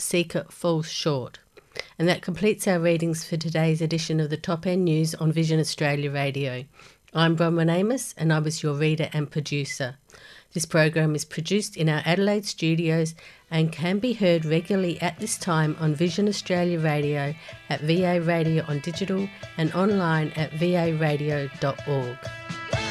Seeker falls short. And that completes our readings for today's edition of the Top End News on Vision Australia Radio. I'm Bronwyn Amos and I was your reader and producer. This program is produced in our Adelaide studios and can be heard regularly at this time on Vision Australia Radio, at VA Radio on digital and online at varadio.org.